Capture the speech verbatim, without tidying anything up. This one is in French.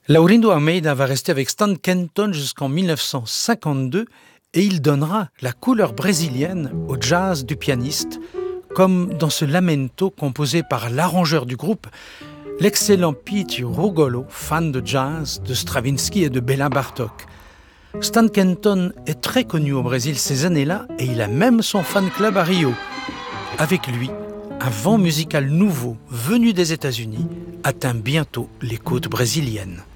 Laurindo Almeida va rester avec Stan Kenton jusqu'en mille neuf cent cinquante-deux et il donnera la couleur brésilienne au jazz du pianiste, comme dans ce lamento composé par l'arrangeur du groupe, l'excellent Pete Rugolo, fan de jazz, de Stravinsky et de Béla Bartók. Stan Kenton est très connu au Brésil ces années-là et il a même son fan club à Rio. Avec lui, un vent musical nouveau venu des États-Unis atteint bientôt les côtes brésiliennes.